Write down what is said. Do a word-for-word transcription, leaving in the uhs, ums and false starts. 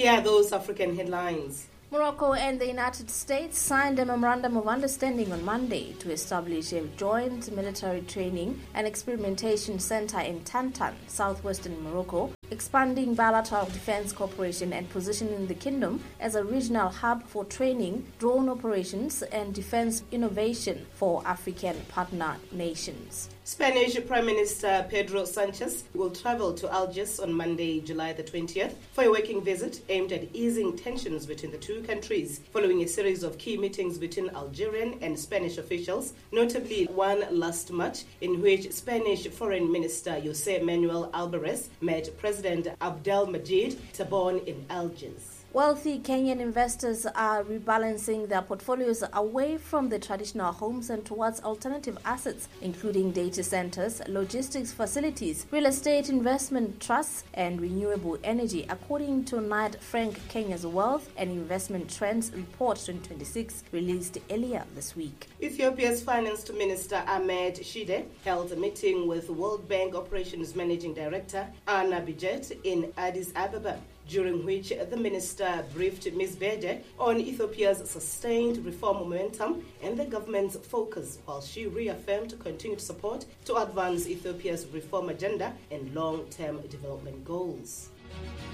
Here are those African headlines. Morocco and the United States signed a memorandum of understanding on Monday to establish a joint military training and experimentation center in Tantan, southwestern Morocco, expanding bilateral defense cooperation and positioning the kingdom as a regional hub for training, drone operations, and defense innovation for African partner nations. Spanish Prime Minister Pedro Sanchez will travel to Algiers on Monday, July the twentieth, for a working visit aimed at easing tensions between the two countries, following a series of key meetings between Algerian and Spanish officials, notably one last March, in which Spanish Foreign Minister José Manuel Albares met President Abdelmadjid Tebboune in Algiers. Wealthy Kenyan investors are rebalancing their portfolios away from the traditional homes and towards alternative assets, including data centers, logistics facilities, real estate investment trusts, and renewable energy, according to Knight Frank Kenya's Wealth and Investment Trends Report twenty twenty-six, released earlier this week. Ethiopia's Finance Minister Ahmed Shide held a meeting with World Bank Operations Managing Director Anna Bijet in Addis Ababa, during which the minister briefed Miz Bede on Ethiopia's sustained reform momentum and the government's focus, while she reaffirmed continued support to advance Ethiopia's reform agenda and long-term development goals.